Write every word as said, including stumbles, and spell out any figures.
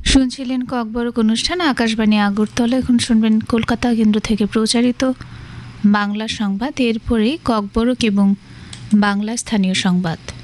শুনছিলেন ককবরক অনুষ্ঠান আকাশবাণী আগরতলা। এখন শুনবেন কলকাতা কেন্দ্র থেকে প্রচারিত বাংলা সংবাদ। এরপরে ককবরক এবং বাংলা স্থানীয় সংবাদ।